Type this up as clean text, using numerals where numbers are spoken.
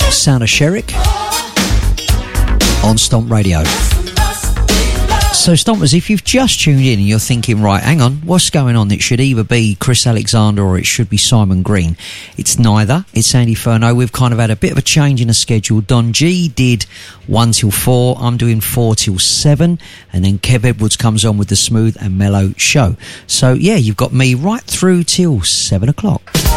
Sound of Sherrick on Stomp Radio. So Stompers, if you've just tuned in and you're thinking, right, hang on, what's going on? It should either be Chris Alexander or it should be Simon Green. It's neither. It's Andy Furno. We've kind of had a bit of a change in the schedule. Don G did 1 till 4. I'm doing 4 till 7. And then Kev Edwards comes on with the Smooth and Mellow Show. So, yeah, you've got me right through till 7 o'clock.